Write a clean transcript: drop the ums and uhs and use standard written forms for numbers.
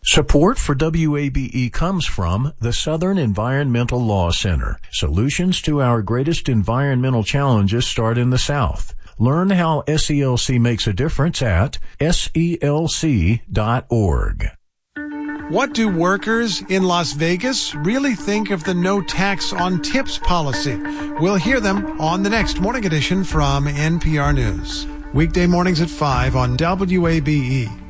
Support for WABE comes from the Southern Environmental Law Center. Solutions to our greatest environmental challenges start in the South. Learn how SELC makes a difference at SELC.org. What do workers in Las Vegas really think of the no tax on tips policy? We'll hear them on the next Morning Edition from NPR News. Weekday mornings at 5 on WABE.